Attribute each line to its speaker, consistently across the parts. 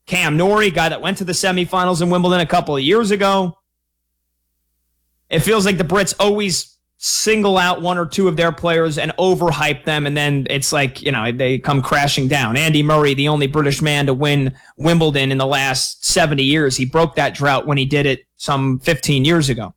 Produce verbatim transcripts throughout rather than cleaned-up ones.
Speaker 1: Cam Norrie, guy that went to the semifinals in Wimbledon a couple of years ago. It feels like the Brits always single out one or two of their players and overhype them, and then it's like, you know, they come crashing down. Andy Murray, the only British man to win Wimbledon in the last seventy years. He broke that drought when he did it some fifteen years ago.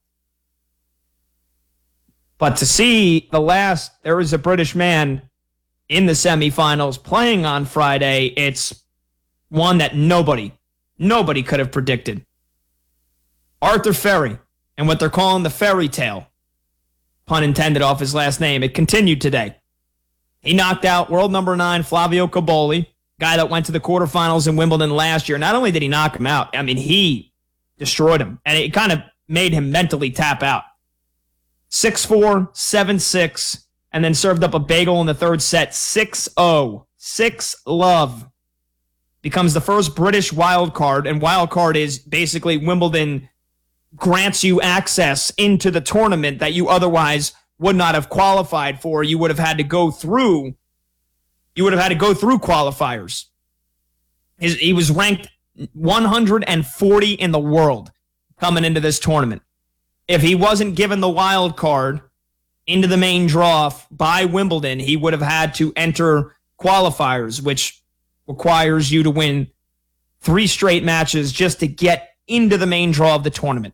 Speaker 1: But to see the last, there was a British man in the semifinals playing on Friday, it's one that nobody, nobody could have predicted. Arthur Ferry, and what they're calling the fairy tale, pun intended off his last name. It continued today. He knocked out world number nine Flavio Cobolli, guy that went to the quarterfinals in Wimbledon last year. Not only did he knock him out, I mean, he destroyed him, and it kind of made him mentally tap out. six four, seven six, and then served up a bagel in the third set, six oh. six love. Becomes the first British wild card, and wild card is basically Wimbledon grants you access into the tournament that you otherwise would not have qualified for. You would have had to go through, you would have had to go through qualifiers. His, he was ranked one hundred forty in the world coming into this tournament. If he wasn't given the wild card into the main draw by Wimbledon, he would have had to enter qualifiers, which requires you to win three straight matches just to get into the main draw of the tournament.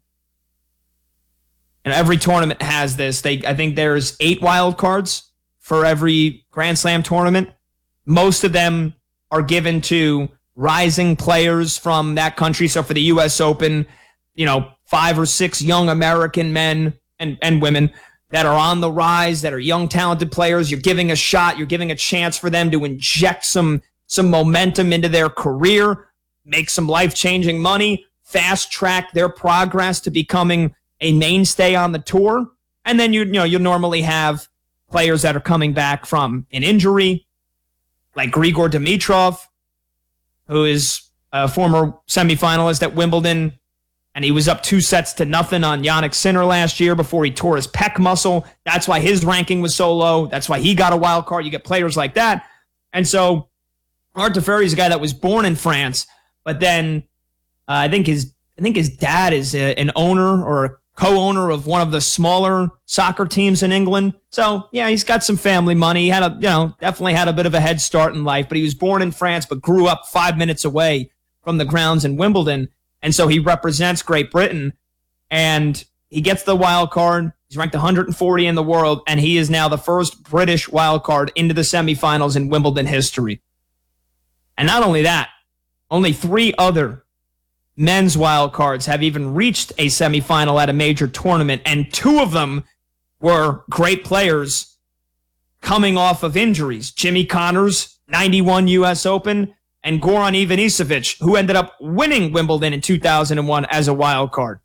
Speaker 1: And every tournament has this. They, I think there's eight wild cards for every Grand Slam tournament. Most of them are given to rising players from that country. So for the U S Open, you know, five or six young American men and, and women that are on the rise, that are young, talented players. You're giving a shot. You're giving a chance for them to inject some, some momentum into their career, make some life-changing money, fast track their progress to becoming a mainstay on the tour. And then you, you know, you normally have players that are coming back from an injury, like Grigor Dimitrov, who is a former semifinalist at Wimbledon, and he was up two sets to nothing on Jannik Sinner last year before he tore his pec muscle. That's why his ranking was so low. That's why he got a wild card. You get players like that. And so Arthur Ferry is a guy that was born in France, but then uh, I think his I think his dad is a, an owner or a co-owner of one of the smaller soccer teams in England. So, yeah, he's got some family money. He had a, you know, definitely had a bit of a head start in life, but he was born in France but grew up five minutes away from the grounds in Wimbledon. And so he represents Great Britain, and he gets the wild card. He's ranked one hundred forty in the world, and he is now the first British wild card into the semifinals in Wimbledon history. And not only that, only three other men's wild cards have even reached a semifinal at a major tournament, and two of them were great players coming off of injuries. Jimmy Connors, ninety-one U S Open, and Goran Ivanisevic, who ended up winning Wimbledon in two thousand one as a wild card.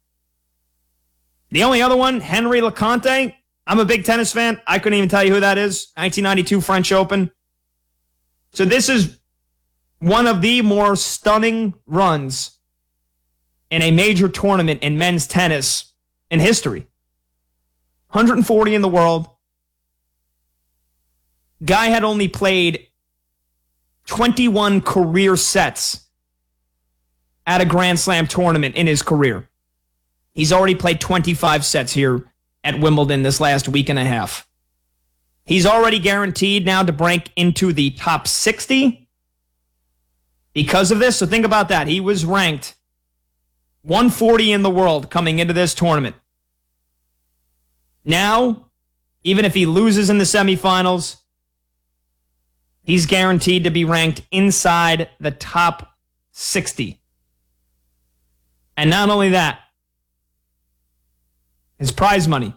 Speaker 1: The only other one, Henri Leconte. I'm a big tennis fan. I couldn't even tell you who that is. nineteen ninety-two French Open. So this is one of the more stunning runs in a major tournament in men's tennis in history. one hundred forty in the world. Guy had only played twenty-one career sets at a Grand Slam tournament in his career. He's already played twenty-five sets here at Wimbledon this last week and a half. He's already guaranteed now to break into the top sixty because of this. So think about that. He was ranked one forty in the world coming into this tournament. Now, even if he loses in the semifinals, he's guaranteed to be ranked inside the top sixty. And not only that, his prize money.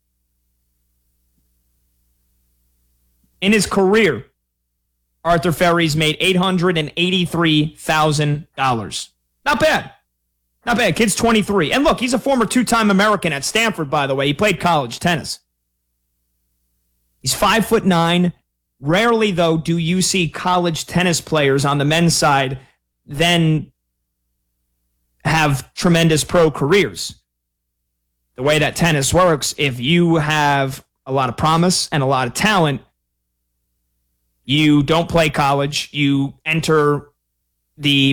Speaker 1: In his career, Arthur Ferry's made eight hundred eighty-three thousand dollars. Not bad. Not bad. Kid's twenty-three. And look, he's a former two-time American at Stanford, by the way. He played college tennis. He's five foot nine. Rarely, though, do you see college tennis players on the men's side then have tremendous pro careers. The way that tennis works, if you have a lot of promise and a lot of talent, you don't play college, you enter the